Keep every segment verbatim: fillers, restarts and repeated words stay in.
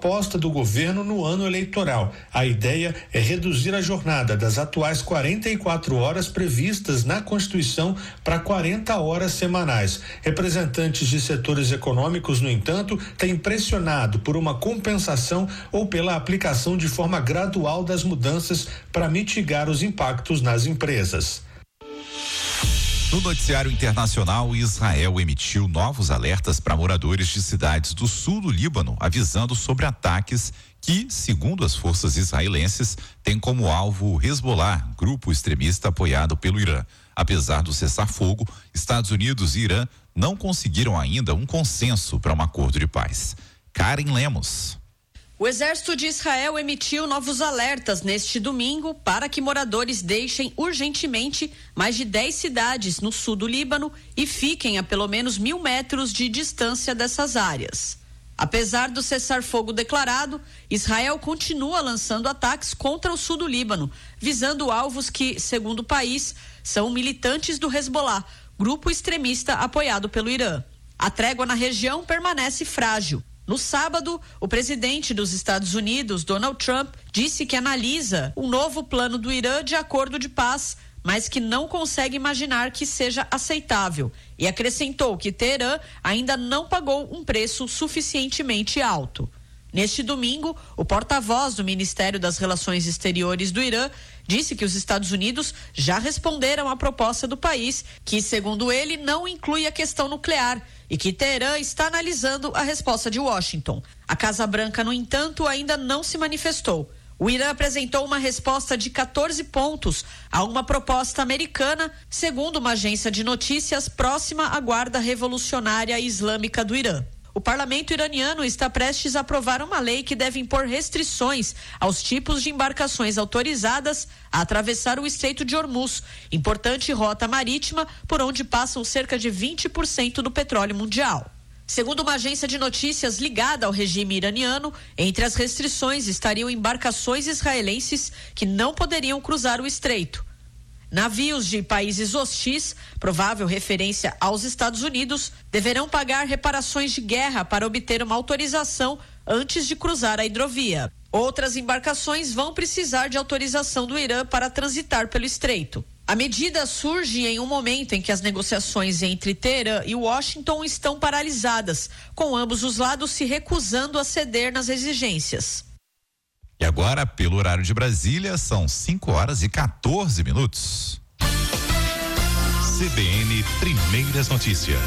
proposta do governo no ano eleitoral. A ideia é reduzir a jornada das atuais quarenta e quatro horas previstas na Constituição para quarenta horas semanais. Representantes de setores econômicos, no entanto, têm pressionado por uma compensação ou pela aplicação de forma gradual das mudanças para mitigar os impactos nas empresas. No noticiário internacional, Israel emitiu novos alertas para moradores de cidades do sul do Líbano, avisando sobre ataques que, segundo as forças israelenses, têm como alvo o Hezbollah, grupo extremista apoiado pelo Irã. Apesar do cessar-fogo, Estados Unidos e Irã não conseguiram ainda um consenso para um acordo de paz. Karen Lemos. O exército de Israel emitiu novos alertas neste domingo para que moradores deixem urgentemente mais de dez cidades no sul do Líbano e fiquem a pelo menos mil metros de distância dessas áreas. Apesar do cessar-fogo declarado, Israel continua lançando ataques contra o sul do Líbano, visando alvos que, segundo o país, são militantes do Hezbollah, grupo extremista apoiado pelo Irã. A trégua na região permanece frágil. No sábado, o presidente dos Estados Unidos, Donald Trump, disse que analisa um novo plano do Irã de acordo de paz, mas que não consegue imaginar que seja aceitável, e acrescentou que Teherã ainda não pagou um preço suficientemente alto. Neste domingo, o porta-voz do Ministério das Relações Exteriores do Irã disse que os Estados Unidos já responderam à proposta do país, que, segundo ele, não inclui a questão nuclear, e que Teherã está analisando a resposta de Washington. A Casa Branca, no entanto, ainda não se manifestou. O Irã apresentou uma resposta de quatorze pontos a uma proposta americana, segundo uma agência de notícias próxima à Guarda Revolucionária Islâmica do Irã. O parlamento iraniano está prestes a aprovar uma lei que deve impor restrições aos tipos de embarcações autorizadas a atravessar o Estreito de Hormuz, importante rota marítima por onde passam cerca de vinte por cento do petróleo mundial. Segundo uma agência de notícias ligada ao regime iraniano, entre as restrições estariam embarcações israelenses que não poderiam cruzar o estreito. Navios de países hostis, provável referência aos Estados Unidos, deverão pagar reparações de guerra para obter uma autorização antes de cruzar a hidrovia. Outras embarcações vão precisar de autorização do Irã para transitar pelo estreito. A medida surge em um momento em que as negociações entre Teherã e Washington estão paralisadas, com ambos os lados se recusando a ceder nas exigências. E agora, pelo horário de Brasília, são cinco horas e quatorze minutos. C B N Primeiras Notícias.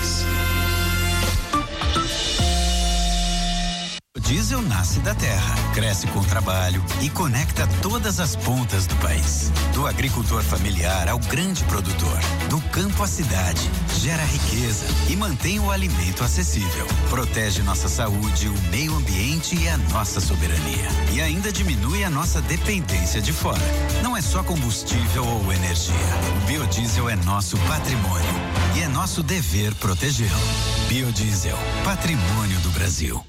O diesel nasce da terra, cresce com trabalho e conecta todas as pontas do país. Do agricultor familiar ao grande produtor, do campo à cidade, gera riqueza e mantém o alimento acessível. Protege nossa saúde, o meio ambiente e a nossa soberania. E ainda diminui a nossa dependência de fora. Não é só combustível ou energia. O biodiesel é nosso patrimônio e é nosso dever protegê-lo. Biodiesel, patrimônio do Brasil.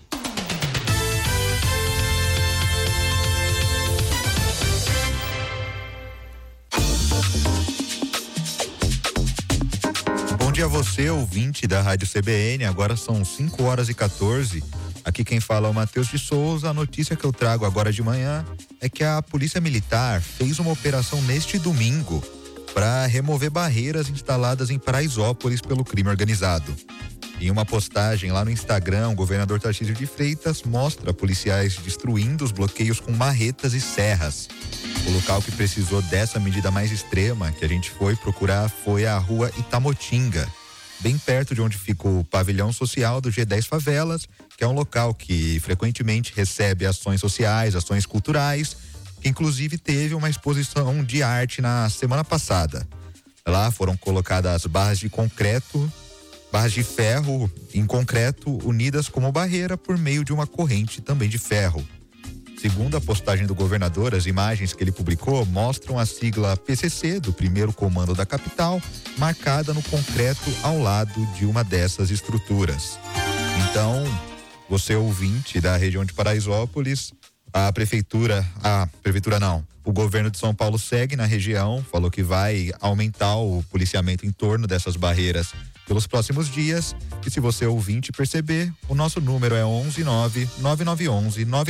Bom dia a você, ouvinte da Rádio C B N, agora são cinco horas e quatorze. Aqui quem fala é o Matheus de Souza. A notícia que eu trago agora de manhã é que a Polícia Militar fez uma operação neste domingo para remover barreiras instaladas em Paraisópolis pelo crime organizado. Em uma postagem lá no Instagram, o governador Tarcísio de Freitas mostra policiais destruindo os bloqueios com marretas e serras. O local que precisou dessa medida mais extrema que a gente foi procurar foi a rua Itamotinga, bem perto de onde fica o pavilhão social do G dez Favelas, que é um local que frequentemente recebe ações sociais, ações culturais, que inclusive teve uma exposição de arte na semana passada. Lá foram colocadas barras de concreto, barras de ferro em concreto unidas como barreira por meio de uma corrente também de ferro. Segundo a postagem do governador, as imagens que ele publicou mostram a sigla P C C do primeiro comando da capital, marcada no concreto ao lado de uma dessas estruturas. Então, você ouvinte da região de Paraisópolis, a prefeitura, a prefeitura não, o governo de São Paulo segue na região, falou que vai aumentar o policiamento em torno dessas barreiras pelos próximos dias. E se você ouvinte perceber, o nosso número é onze nove nove nove onze nove